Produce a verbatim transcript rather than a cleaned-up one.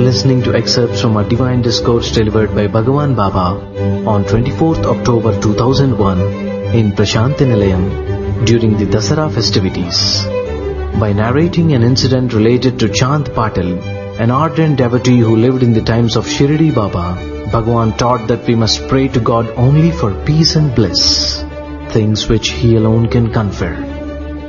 listening to excerpts from a divine discourse delivered by Bhagavan Baba on twenty-fourth October two thousand one in Prashanti Nilayam during the Dasara festivities. By narrating an incident related to Chand Patil, an ardent devotee who lived in the times of Shirdi Baba, Bhagavan taught that we must pray to God only for peace and bliss, things which He alone can confer.